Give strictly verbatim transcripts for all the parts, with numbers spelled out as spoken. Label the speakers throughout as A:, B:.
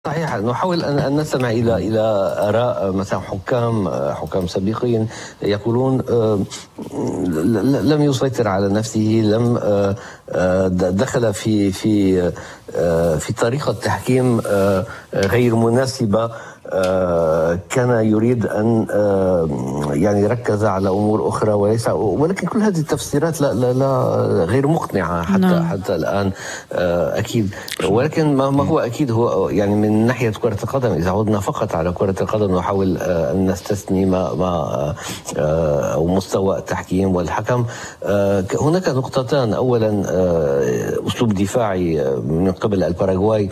A: صحيح، نحاول أن نستمع إلى إلى آراء مثلا حكام حكام سابقين يقولون لم يسيطر على نفسه، لم دخل في في في طريقة تحكيم غير مناسبة، كان يريد أن يعني يركز على أمور أخرى وليس، ولكن كل هذه التفسيرات لا لا, لا غير مقنعة حتى no. حتى الآن أكيد. ولكن ما هو أكيد هو يعني من ناحية كرة القدم، إذا عدنا فقط على كرة القدم نحاول أن نستثني ما ما أو مستوى التحكيم والحكم. هناك نقطتان، أولا أسلوب دفاعي من قبل الباراغواي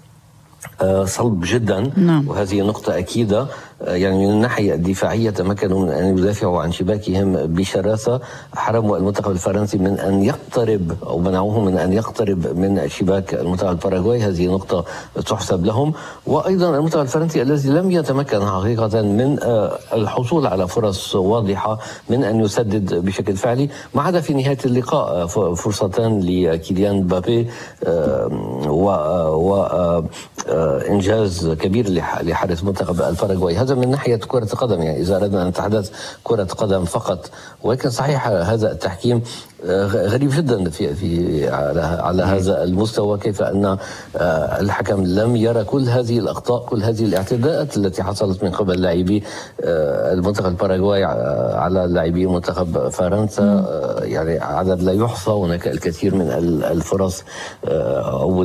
A: صلب جدا نعم. وهذه نقطة أكيدة، يعني من الناحية الدفاعية تمكنوا من أن يدافعوا عن شباكهم بشراسة، حرموا المنتخب الفرنسي من أن يقترب أو منعوه من أن يقترب من شباك المنتخب الباراغواي، هذه نقطة تحسب لهم. وأيضا المنتخب الفرنسي الذي لم يتمكن حقيقة من الحصول على فرص واضحة من أن يسدد بشكل فعلي، ما عدا في نهاية اللقاء فرصتان لكيليان مبابي و, و إنجاز كبير لحارس منتخب الباراغواي. هذا من ناحية كرة القدم، يعني إذا أردنا أن نتحدث كرة قدم فقط. ولكن صحيح هذا التحكيم غريب جدا في في على, على هذا المستوى، كيف أن الحكم لم يرى كل هذه الأخطاء، كل هذه الاعتداءات التي حصلت من قبل لاعبي المنتخب الباراغواي على لاعبي منتخب فرنسا. يعني عدد لا يحصى، هناك الكثير من الفرص أو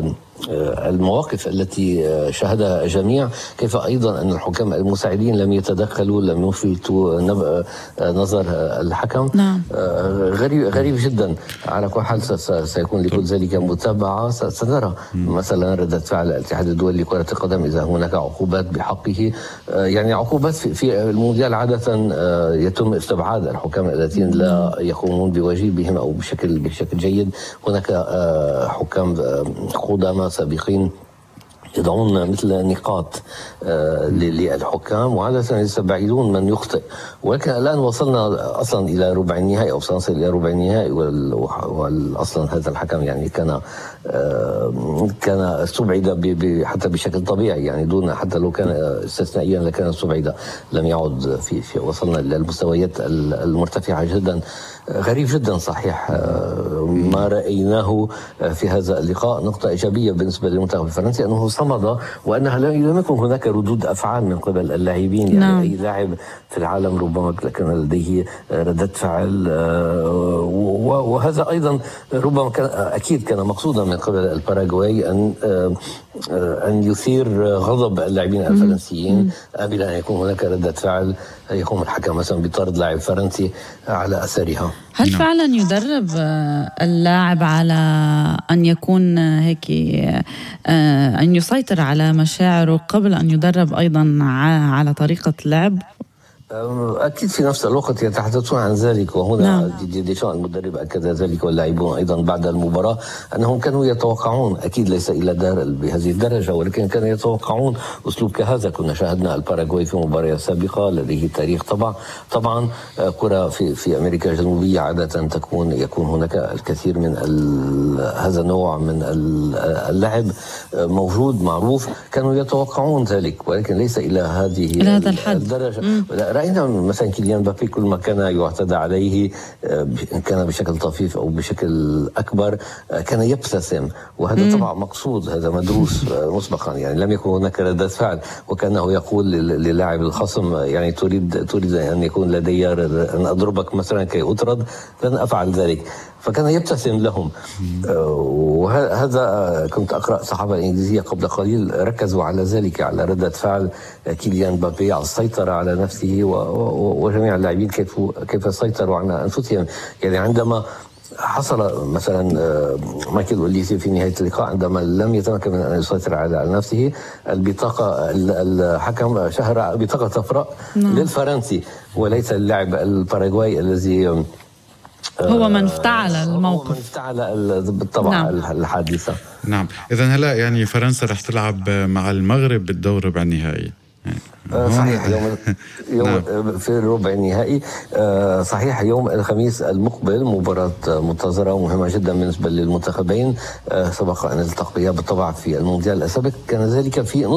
A: المواقف التي شاهدها الجميع، كيف أيضا أن الحكام المساعدين لم يتدخلوا، لم يلفتوا نظر الحكم. نعم. غريب غريب جدا. على كل حال سيكون لكل ذلك متابعة، سنرى مثلا ردة فعل الاتحاد الدولي لكرة القدم إذا هناك عقوبات بحقه. يعني عقوبات في المونديال عادة يتم استبعاد الحكام الذين لا يقومون بواجبهم أو بشكل بشكل جيد. هناك حكام قدامى سابقين يضعون مثل نقاط للحكام، وعادة يستبعدون من يخطئ. ولكن الآن وصلنا أصلا إلى ربع النهائي أو سنصل إلى ربع النهائي، وأصلا هذا الحكم يعني كان كان استبعد حتى بشكل طبيعي، يعني دون حتى لو كان استثنائيا لكان استبعد، لم يعد في, في وصلنا إلى المستويات المرتفعة جدا. غريب جدا صحيح ما رأيناه في هذا اللقاء. نقطة إيجابية بالنسبة للمنتخب الفرنسي أنه صمد، وأنها لم يكن هناك ردود أفعال من قبل اللاعبين. يعني نعم. أي لاعب في العالم ربما كان لديه ردة فعل، وهذا أيضا ربما كان أكيد كان مقصودا من قبل الباراغواي أن أن يثير غضب اللاعبين الفرنسيين قبل أن يكون هناك ردة فعل يقوم الحكم مثلا بطرد لاعب فرنسي على أثرها.
B: هل فعلا يدرب اللاعب على أن يكون هيك أن يسيطر على مشاعره قبل أن يدرب أيضا على طريقة لعب؟
A: أكيد في نفس الوقت يتحدثون عن ذلك، وهنا نعم. ديشان المدرب أكد ذلك واللاعبون أيضا بعد المباراة أنهم كانوا يتوقعون، أكيد ليس إلى دار بهذه الدرجة، ولكن كانوا يتوقعون أسلوب كهذا. كنا شاهدنا الباراغواي في مباراة سابقة لديه تاريخ. طبعا طبعا كرة في في أمريكا الجنوبية عادة تكون يكون هناك الكثير من هذا النوع من اللعب موجود معروف، كانوا يتوقعون ذلك، ولكن ليس إلى هذه الدرجة. رأينا مثلا كيليان مبابي كل ما كان يعتدى عليه إن كان بشكل طفيف أو بشكل أكبر كان يبتسم، وهذا طبعا مقصود، هذا مدروس مسبقا. يعني لم يكن هناك ردة فعل، وكأنه يقول للاعب الخصم يعني تريد تريد أن يكون لدي أن أضربك مثلا كي أطرد، لن أفعل ذلك، فكان يبتسم لهم. وهذا كنت أقرأ صحافة الإنجليزية قبل قليل ركزوا على ذلك، على ردة فعل كيليان مبابي، على السيطرة على نفسه، وجميع اللاعبين كيف كيف سيطروا على أنفسهم. يعني عندما حصل مثلا مايكل أوليسي في نهاية اللقاء عندما لم يتمكن من أن يسيطر على نفسه، البطاقة الحكم شهر بطاقة صفراء للفرنسي وليس اللاعب الباراغواي الذي
B: هو من افتعل الموقف،
A: هو من افتعل بالطبع نعم. الحادثة.
C: نعم. إذن هلا يعني فرنسا رح تلعب مع المغرب بالدور ربع النهائي.
A: صحيح يوم يوم نعم. في الربع النهائي صحيح يوم الخميس المقبل مباراة منتظرة ومهمة جدا بالنسبة للمنتخبين، سبق أن التقيا بالطبع في المونديال السابق، كان ذلك في